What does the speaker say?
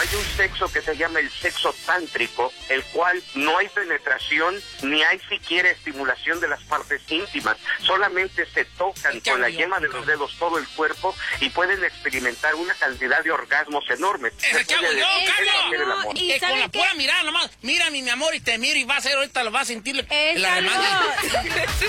hay un sexo que se llama el sexo tántrico, el cual no hay penetración ni hay siquiera estimulación de las partes íntimas, solamente se tocan con la yema de los dedos todo el cuerpo y pueden experimentar una cantidad de orgasmos enormes. ¿Qué hago yo, Carlos? ¿Y con la pura mirada nomás, mírame, mi amor, y te miro y vas a ver, ahorita lo vas a sentir la demanda.